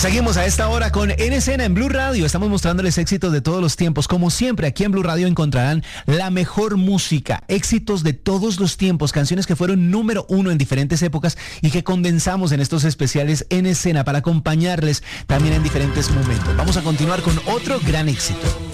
Seguimos a esta hora con En Escena en Blue Radio. Estamos mostrándoles éxitos de todos los tiempos. Como siempre, aquí en Blue Radio encontrarán la mejor música, éxitos de todos los tiempos, canciones que fueron número uno en diferentes épocas y que condensamos en estos especiales En Escena para acompañarles también en diferentes momentos. Vamos a continuar con otro gran éxito.